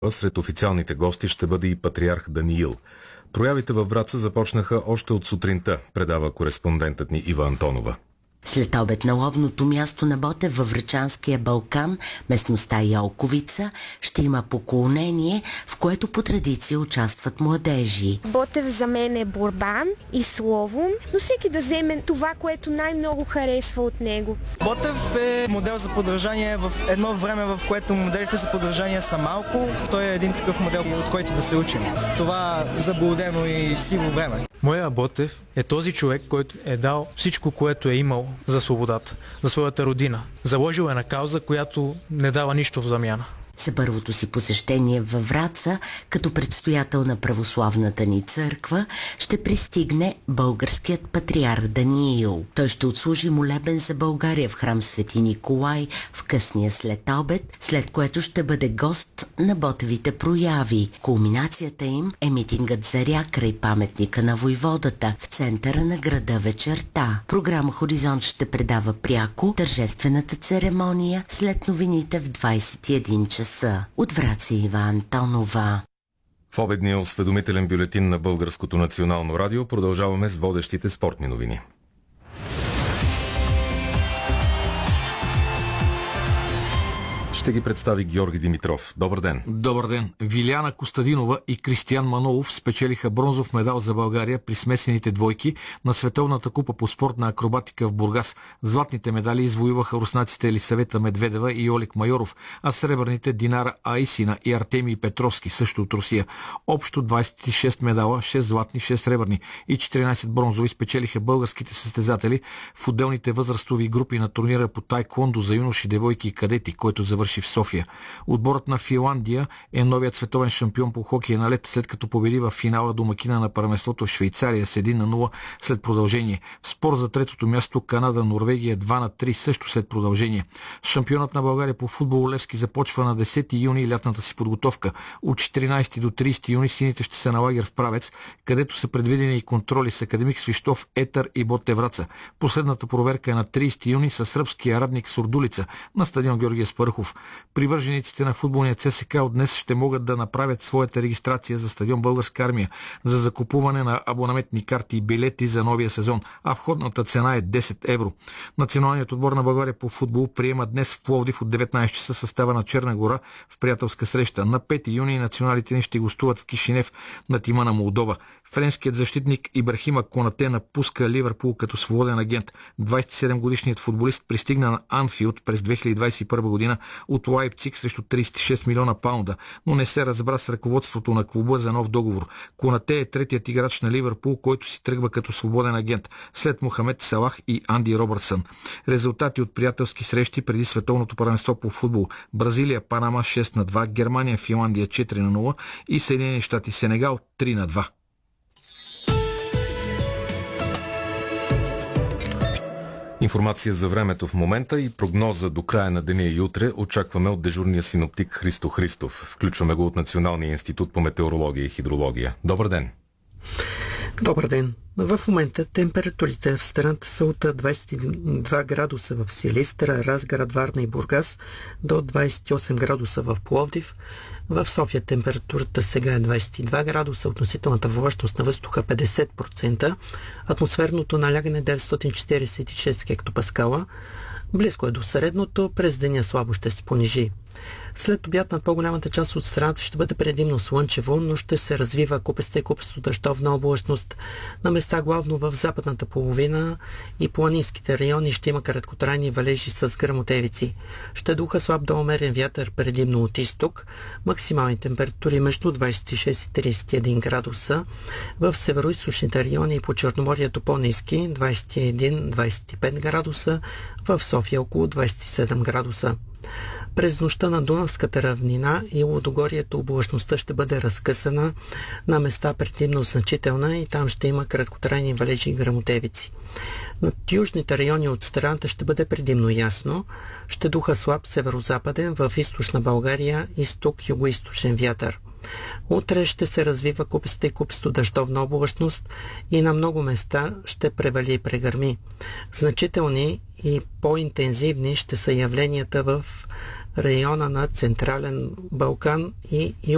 Сред официалните гости ще бъде и патриарх Даниил. Проявите във Враца започнаха още от сутринта, предава кореспондентът ни Ива Антонова. След обед на ловното място на Ботев във Врачанския Балкан, местността Йолковица, ще има поклонение, в което по традиция участват младежи. Ботев за мен е борба и слово, но всеки да вземе това, което най-много харесва от него. Ботев е модел за подражание в едно време, в което моделите за подражание са малко. Той е един такъв модел, от който да се учим. Това заблудено и сиво време. Моя Ботев е този човек, който е дал всичко, което е имал за свободата, за своята родина. Заложил е на кауза, която не дава нищо в замяна. За първото си посещение във Враца, като предстоятел на православната ни църква, ще пристигне българският патриарх Даниил. Той ще отслужи молебен за България в храм Свети Николай в късния след обед, след което ще бъде гост на Ботевите прояви. Кулминацията им е митингът Заря край паметника на войводата в центъра на града вечерта. Програма Хоризонт ще предава пряко тържествената церемония след новините в 21 часа. От Враца Ива Антонова. В обедния осведомителен бюлетин на Българското национално радио продължаваме с водещите спортни новини. Ще ги представи Георги Димитров. Добър ден. Добър ден. Вилиана Костадинова и Кристиян Манолов спечелиха бронзов медал за България при смесените двойки на Световната купа по спортна акробатика в Бургас. Златните медали извоюваха руснаците Елисавета Медведева и Олег Майоров, а сребърните Динара Аисина и Артемий Петровски, също от Русия. Общо 26 медала, 6 златни, 6 сребърни и 14 бронзови спечелиха българските състезатели в отделните възрастови групи на турнира по тайквондо за юноши, девойки и кадети, който завърши в София. Отборът на Финландия е новият световен шампион по хокей на лед, след като победи в финала домакина на първенството в Швейцария с 1-0 след продължение. В спор за третото място Канада-Норвегия 2-3 също след продължение. Шампионът на България по футбол Левски започва на 10 юни лятната си подготовка. От 14 до 30 юни сините ще са на лагер в Правец, където са предвидени и контроли с Академик Свищов, Етър и Ботев Враца. Последната проверка е на 30 юни със сръбския радник Сурдулица на стадион Георги Аспарухов. Привържениците на футболния ЦСК от днес ще могат да направят своята регистрация за стадион Българска армия за закупуване на абонаментни карти и билети за новия сезон, а входната цена е 10 евро. Националният отбор на България по футбол приема днес в Пловдив от 19 часа състава на Черна гора в приятелска среща. На 5 юни националите ни ще гостуват в Кишинев на тима на Молдова. Френският защитник Ибрахима Конате напуска Ливърпул като свободен агент. 27-годишният футболист пристигна на Анфилд през 2021 година от Лайпциг срещу 36 милиона паунда, но не се разбра с ръководството на клуба за нов договор. Конате е третият играч на Ливърпул, който си тръгва като свободен агент, след Мохамед Салах и Анди Робъртсън. Резултати от приятелски срещи преди световното първенство по футбол: Бразилия, Панама 6-2, Германия, Финландия 4-0 и Съединени щати, Сенегал 3-2. Информация за времето в момента и прогноза до края на деня и утре очакваме от дежурния синоптик Христо Христов. Включваме го от Националния институт по метеорология и хидрология. Добър ден! Добър ден! В момента температурите в страната са от 22 градуса в Силистра, Разград, Варна и Бургас до 28 градуса в Пловдив. В София температурата сега е 22 градуса, относителната влажност на въздуха 50%, атмосферното налягане 946 хектопаскала. Близко е до средното, през деня слабо ще се понижи. След обяд над по-голямата част от страната ще бъде предимно слънчево, но ще се развива купеста и купесто дъждовна облачност. На места главно в западната половина и планинските райони ще има краткотрайни валежи с гръмотевици. Ще духа слаб до умерен вятър, предимно от изток. Максимални температури между 26 и 31 градуса. В североизточните райони и по Черноморието по-ниски 21-25 градуса. В София около 27 градуса. През нощта на Дунавската равнина и Лудогорието облачността ще бъде разкъсана, на места предимно значителна и там ще има краткотрайни валежи и гръмотевици. Над южните райони от страната ще бъде предимно ясно. Ще духа слаб северозападен, в източна България изток-югоизточен вятър. Утре ще се развива купеста и купесто дъждовна облачност и на много места ще превали и прегърми. Значителни и по-интензивни ще са явленията в района на Централен Балкан и